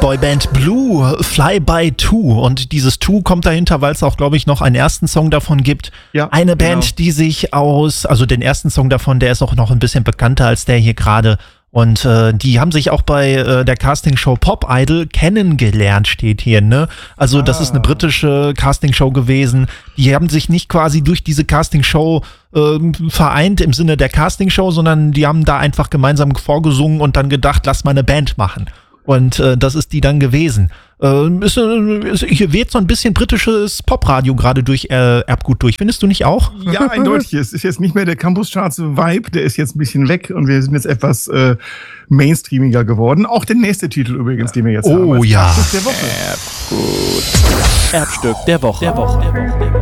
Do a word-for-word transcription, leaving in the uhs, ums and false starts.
Boyband Blue, Fly By Two. Und dieses Two kommt dahinter, weil es auch, glaube ich, noch einen ersten Song davon gibt. Ja, Eine Band, genau. die sich aus, also den ersten Song davon, der ist auch noch ein bisschen bekannter als der hier gerade. Und äh, die haben sich auch bei äh, der Castingshow Pop Idol kennengelernt, steht hier, ne? Also das Ah. ist eine britische Castingshow gewesen. Die haben sich nicht quasi durch diese Castingshow äh, vereint im Sinne der Castingshow, sondern die haben da einfach gemeinsam vorgesungen und dann gedacht, lass mal eine Band machen. Und äh, das ist die dann gewesen. Äh, ist, äh, ist, hier weht so ein bisschen britisches Popradio gerade durch äh, Erbgut durch. Findest du nicht auch? Ja, eindeutig. Es ist jetzt nicht mehr der Campus-Charts-Vibe, der ist jetzt ein bisschen weg und wir sind jetzt etwas äh, mainstreamiger geworden. Auch der nächste Titel übrigens, den wir jetzt Oh haben. als ja. Erbstück der Woche. Erbstück der Woche. Der Woche. Der Woche.